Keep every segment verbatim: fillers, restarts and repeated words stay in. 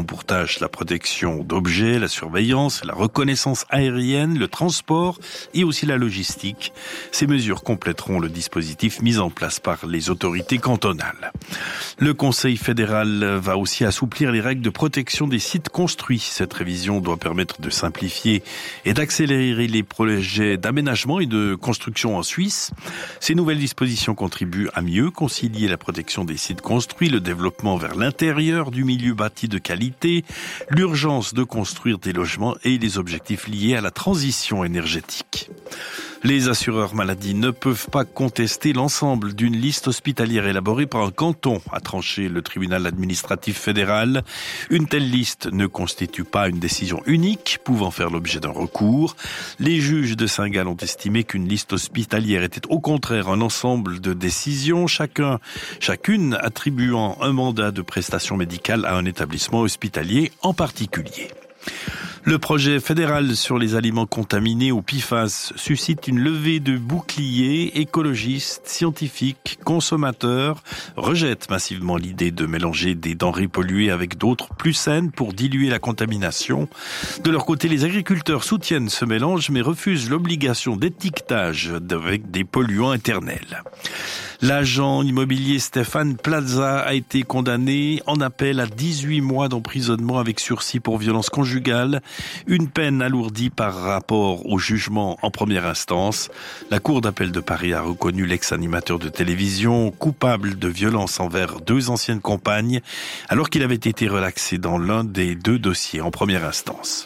auront pour tâche la protection d'objets, la surveillance, la reconnaissance aérienne, le transport et aussi la logistique. Ces mesures compléteront le dispositif mis en place par les autorités cantonales. Le Conseil fédéral va aussi assouplir les règles de protection des sites construits. Cette révision doit permettre de simplifier et d'accélérer les projets d'aménagement et de construction en Suisse. Ces nouvelles dispositions contribuent à mieux concilier la protection des sites construits, le développement vers l'intérieur du milieu bâti de qualité, l'urgence de construire des logements et les objectifs liés à la transition énergétique. Les assureurs maladie ne peuvent pas contester l'ensemble d'une liste hospitalière élaborée par un canton, a tranché le tribunal administratif fédéral. Une telle liste ne constitue pas une décision unique, pouvant faire l'objet d'un recours. Les juges de Saint-Gall ont estimé qu'une liste hospitalière était au contraire un ensemble de décisions, chacun, chacune attribuant un mandat de prestation médicale à un établissement hospitalier en particulier. Le projet fédéral sur les aliments contaminés au P F A S suscite une levée de boucliers. Écologistes, scientifiques, consommateurs rejettent massivement l'idée de mélanger des denrées polluées avec d'autres plus saines pour diluer la contamination. De leur côté, les agriculteurs soutiennent ce mélange mais refusent l'obligation d'étiquetage avec des polluants éternels. L'agent immobilier Stéphane Plaza a été condamné en appel à dix-huit mois d'emprisonnement avec sursis pour violence conjugale, une peine alourdie par rapport au jugement en première instance. La Cour d'appel de Paris a reconnu l'ex-animateur de télévision coupable de violence envers deux anciennes compagnes, alors qu'il avait été relaxé dans l'un des deux dossiers en première instance.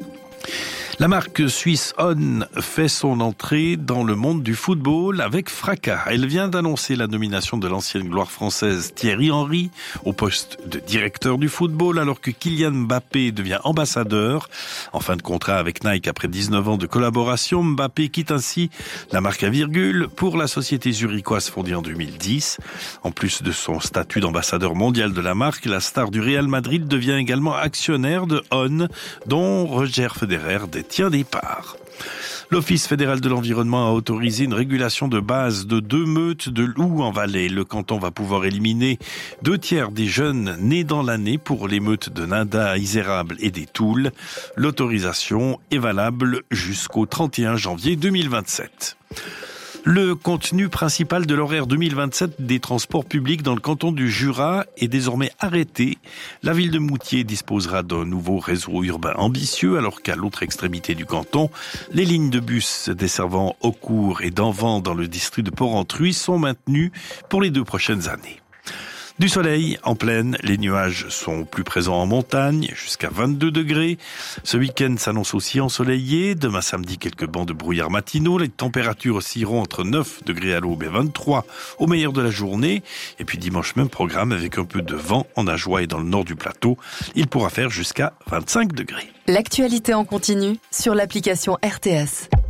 La marque suisse On fait son entrée dans le monde du football avec fracas. Elle vient d'annoncer la nomination de l'ancienne gloire française Thierry Henry au poste de directeur du football, alors que Kylian Mbappé devient ambassadeur. En fin de contrat avec Nike après dix-neuf ans de collaboration, Mbappé quitte ainsi la marque à virgule pour la société zurichoise fondée en deux mille dix. En plus de son statut d'ambassadeur mondial de la marque, la star du Real Madrid devient également actionnaire de On, dont Roger Federer détient des parts. L'Office fédéral de l'environnement a autorisé une régulation de base de deux meutes de loups en Valais. Le canton va pouvoir éliminer deux tiers des jeunes nés dans l'année pour les meutes de Nada, Isérable et des Toules. L'autorisation est valable jusqu'au trente et un janvier deux mille vingt-sept. Le contenu principal de l'horaire deux mille vingt-sept des transports publics dans le canton du Jura est désormais arrêté. La ville de Moutier disposera d'un nouveau réseau urbain ambitieux, alors qu'à l'autre extrémité du canton, les lignes de bus desservant Aucourt et Danvans dans le district de Porrentruy sont maintenues pour les deux prochaines années. Du soleil en plaine, les nuages sont plus présents en montagne, jusqu'à vingt-deux degrés. Ce week-end s'annonce aussi ensoleillé. Demain samedi, quelques bancs de brouillard matinaux. Les températures oscilleront entre neuf degrés à l'aube et vingt-trois au meilleur de la journée. Et puis dimanche, même programme avec un peu de vent en Ajoie et dans le nord du plateau. Il pourra faire jusqu'à vingt-cinq degrés. L'actualité en continu sur l'application R T S.